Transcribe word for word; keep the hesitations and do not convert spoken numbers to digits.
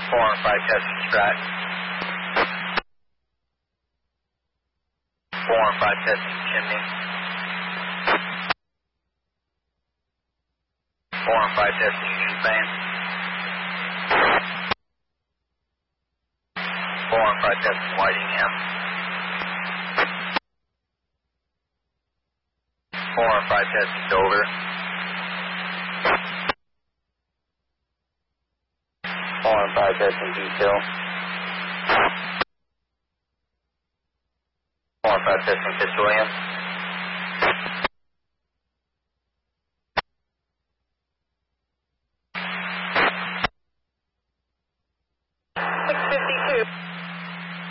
Four and five testing strat. Four and five testing chimney. Four and five testing fan. Four and five testing Whiting M. Four and five testing Dover. Four and five testing detail. Four and five testing Fitzwilliam.